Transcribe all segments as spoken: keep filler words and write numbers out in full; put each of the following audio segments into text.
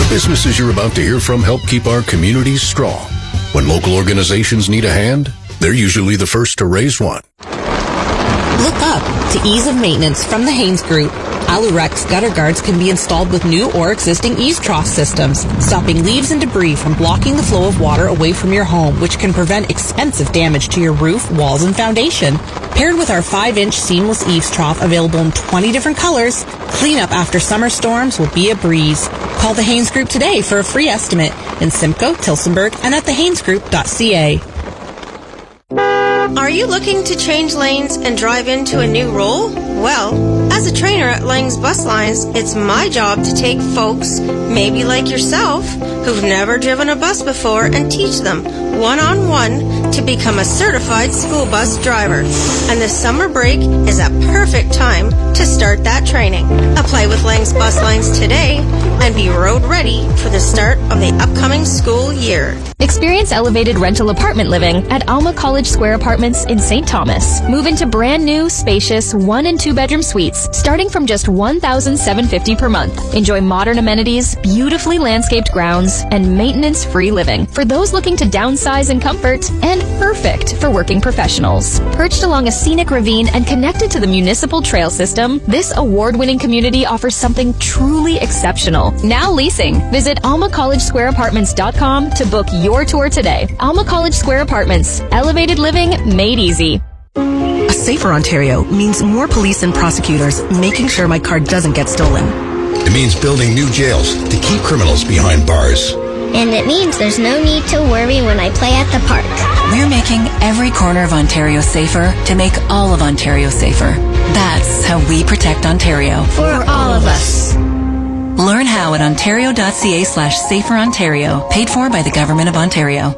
The businesses you're about to hear from help keep our communities strong. When local organizations need a hand, they're usually the first to raise one. Look up to ease of maintenance from the Haynes Group. Alurex gutter guards can be installed with new or existing eaves trough systems, stopping leaves and debris from blocking the flow of water away from your home, which can prevent expensive damage to your roof, walls, and foundation. Paired with our five inch seamless eaves trough available in twenty different colors, cleanup after summer storms will be a breeze. Call the Haynes Group today for a free estimate in Simcoe, Tillsonburg, and at the haynes group dot c a. Are you looking to change lanes and drive into a new role? Well, as a trainer at Langs Bus Lines, it's my job to take folks, maybe like yourself, who've never driven a bus before and teach them one-on-one to become a certified school bus driver. And the summer break is a perfect time to start that training. Apply with Langs Bus Lines today and be road ready for the start of the upcoming school year. Experience elevated rental apartment living at Alma College Square Apartments in Saint Thomas. Move into brand new, spacious one and two bedroom suites starting from just one thousand seven hundred fifty dollars per month. Enjoy modern amenities, beautifully landscaped grounds, and maintenance-free living for those looking to downsize in comfort, and perfect for working professionals. Perched along a scenic ravine and connected to the municipal trail system, this award-winning community offers something truly exceptional. Now leasing. Visit alma college square apartments dot com to book your tour today. Alma College Square Apartments. Elevated living made easy. A safer Ontario means more police and prosecutors making sure my car doesn't get stolen. It means building new jails to keep criminals behind bars. And it means there's no need to worry when I play at the park. We're making every corner of Ontario safer to make all of Ontario safer. That's how we protect Ontario. For all of us. Learn how at ontario.ca slash safer Ontario. Paid for by the Government of Ontario.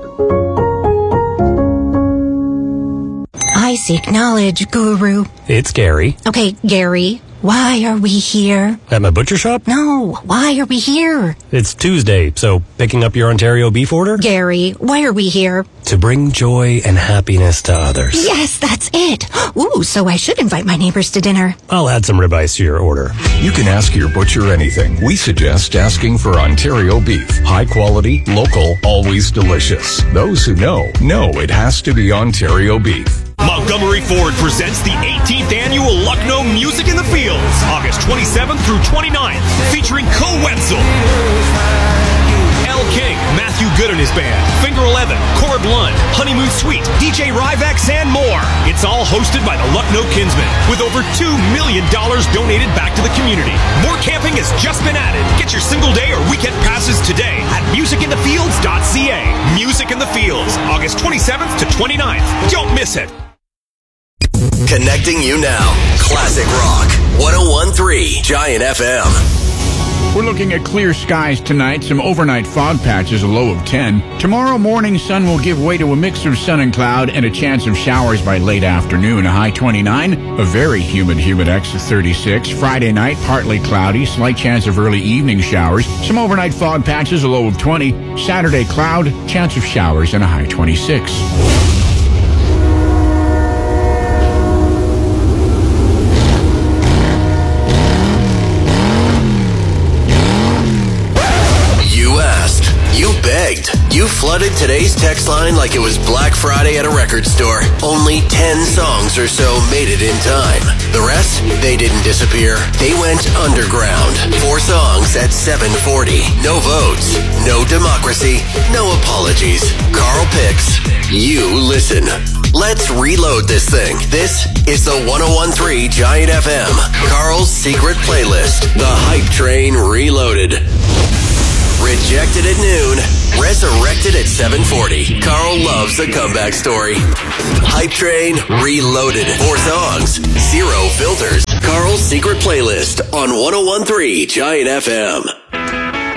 I seek knowledge, Guru. It's Gary. Okay, Gary, why are we here? At my butcher shop? No, why are we here? It's Tuesday, so picking up your Ontario beef order? Gary, why are we here? To bring joy and happiness to others. Yes, that's it. Ooh, so I should invite my neighbors to dinner. I'll add some ribeyes to your order. You can ask your butcher anything. We suggest asking for Ontario beef. High quality, local, always delicious. Those who know, know it has to be Ontario beef. Montgomery Ford presents the eighteenth annual Lucknow Music in the Fields, August twenty-seventh through twenty-ninth, featuring Co Wetzel, L. King, Matthew Good and his band, Finger eleven, Corb Lund, Honeymoon Suite, D J Ryvex, and more. It's all hosted by the Lucknow Kinsmen, with over two million dollars donated back to the community. More camping has just been added. Get your single day or weekend passes today at music in the fields dot c a. Music in the Fields, August twenty-seventh to twenty-ninth. Don't miss it. Connecting you now. Classic Rock. one oh one point three Giant F M. We're looking at clear skies tonight. Some overnight fog patches, a low of ten. Tomorrow morning, sun will give way to a mix of sun and cloud and a chance of showers by late afternoon. A high twenty-nine. A very humid Humidex of thirty-six. Friday night, partly cloudy. Slight chance of early evening showers. Some overnight fog patches, a low of twenty. Saturday, cloud. Chance of showers and a high twenty-six. You flooded today's text line like it was Black Friday at a record store. Only ten songs or so made it in time. The rest, they didn't disappear. They went underground. Four songs at seven forty. No votes. No democracy. No apologies. Carl picks. You listen. Let's reload this thing. This is the one oh one point three Giant F M. Carl's secret playlist. The Hype Train Reloaded. Rejected at noon, resurrected at seven forty. Carl loves a comeback story. Hype Train Reloaded. Four songs, zero filters. Carl's secret playlist on one oh one point three Giant F M.